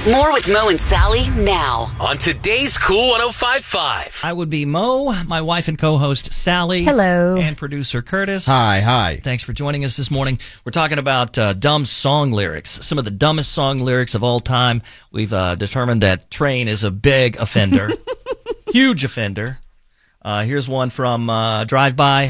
More with Mo and Sally now on today's Cool 105.5. I would be Mo, my wife and co-host Sally. Hello. And producer Curtis. Hi. Thanks for joining us this morning. We're talking about dumb song lyrics, some of the dumbest song lyrics of all time. We've determined that Train is a big offender, huge offender. Here's one from Drive By.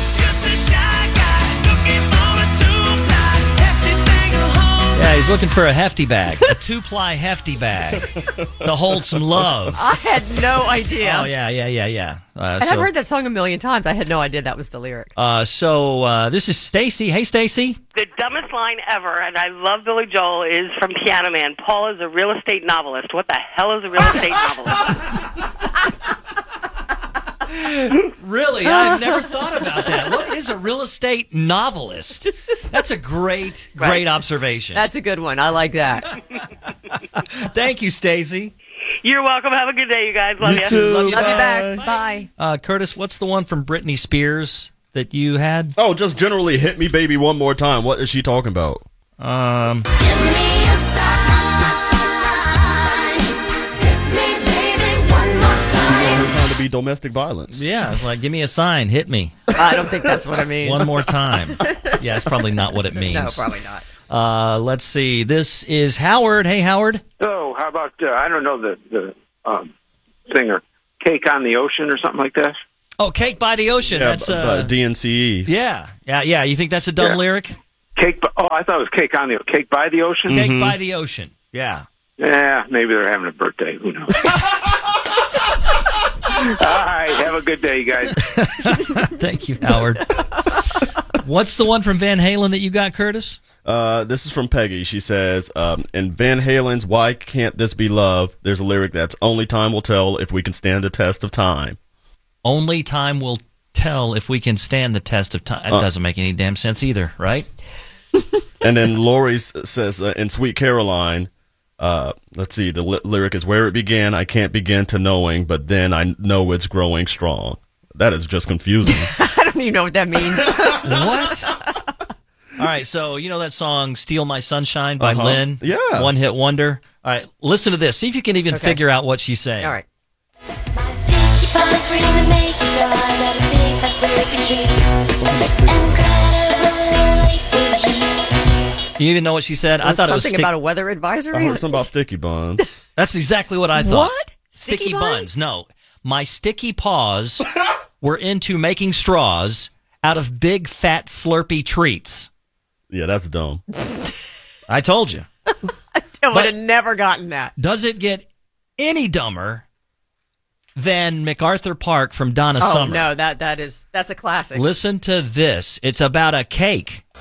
Yeah, he's looking for a hefty bag, a 2-ply hefty bag to hold some love. I had no idea. Oh, yeah. And I've heard that song a million times. I had no idea that was the lyric. So this is Stacy. Hey, Stacy. The dumbest line ever, and I love Billy Joel, is from Piano Man. Paul is a real estate novelist. What the hell is a real estate novelist? Really? I've never thought about that. What is a real estate novelist? That's a great observation. That's a good one. I like that. Thank you, Stacy. You're welcome. Have a good day, you guys. Love you. too. Love you. Love you Bye. back. Bye. Curtis, what's the one from Britney Spears that you had? Oh, just generally hit me, baby, one more time. What is she talking about? Give me a sign. Hit me, baby, one more time. You want her trying to be domestic violence. Yeah, it's like, give me a sign, hit me I don't think that's what I mean. one more time. Yeah, it's probably not what it means. No, probably not. Let's see. This is Howard. Hey, Howard. So, how about, I don't know, the singer, Cake on the Ocean or something like that? Oh, Cake by the Ocean. Yeah, That's DNCE. Yeah. You think that's a dumb lyric? I thought it was Cake by the Ocean? Cake by the Ocean. Yeah. Yeah, maybe they're having a birthday. Who knows? All right, have a good day, you guys. Thank you, Howard. What's the one from Van Halen that you got, Curtis? This is from Peggy. She says, in Van Halen's Why Can't This Be Love, there's a lyric that's only time will tell if we can stand the test of time. Only time will tell if we can stand the test of time. That doesn't make any damn sense either, right? And then Lori says, in Sweet Caroline, let's see, the lyric is, where it began, I can't begin to knowing, but then I know it's growing strong. That is just confusing. I don't even know what that means. What? All right, so you know that song "Steal My Sunshine" by Lynn? Yeah. One hit wonder. All right, listen to this. See if you can even figure out what she's saying. All right. My sticky palms really make us rise out of big fast slurping treats. Incredible life. You even know what she said? I thought it was something about a weather advisory. I heard something about sticky buns. That's exactly what I thought. What? Sticky buns? No. My sticky paws were into making straws out of big fat slurpy treats. Yeah, that's dumb. I told you. I would have never gotten that. Does it get any dumber than MacArthur Park from Donna Oh Summer? no, that's a classic. Listen to this. It's about a cake.